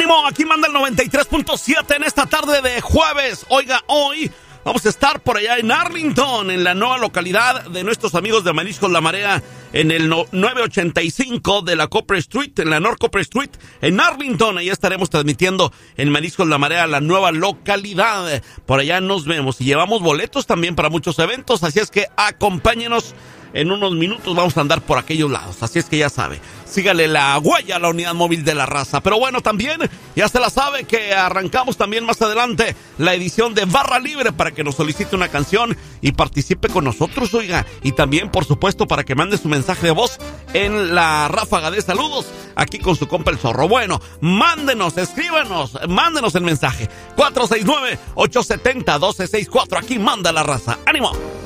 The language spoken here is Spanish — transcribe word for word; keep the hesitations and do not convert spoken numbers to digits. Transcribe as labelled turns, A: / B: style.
A: ánimo, aquí manda el noventa y tres punto siete en esta tarde de jueves. Oiga, hoy vamos a estar por allá en Arlington, en la nueva localidad de nuestros amigos de Mariscos La Marea, en el no, nueve ochenta y cinco de la Copper Street, en la North Copper Street, en Arlington. Ahí estaremos transmitiendo en Mariscos La Marea, la nueva localidad. Por allá nos vemos y llevamos boletos también para muchos eventos, así es que acompáñenos. En unos minutos vamos a andar por aquellos lados, así es que ya sabe, sígale la huella a la unidad móvil de la raza. Pero bueno, también ya se la sabe que arrancamos también más adelante la edición de Barra Libre para que nos solicite una canción y participe con nosotros, oiga. Y también, por supuesto, para que mande su mensaje de voz en la ráfaga de saludos aquí con su compa el Zorro. Bueno, mándenos, escríbanos, mándenos el mensaje. cuatro seis nueve, ocho siete cero, uno dos seis cuatro, aquí manda la raza. ¡Ánimo!